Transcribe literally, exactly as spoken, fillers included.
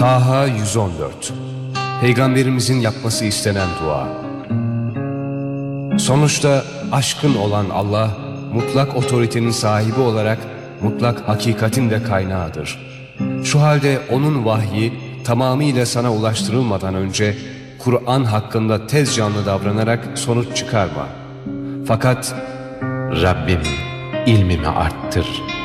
Taha yüz on dört. Peygamberimizin yapması istenen dua. Sonuçta aşkın olan Allah, mutlak otoritenin sahibi olarak mutlak hakikatin de kaynağıdır. Şu halde onun vahyi tamamıyla sana ulaştırılmadan önce Kur'an hakkında tez canlı davranarak sonuç çıkarma. Fakat Rabbim ilmimi arttır.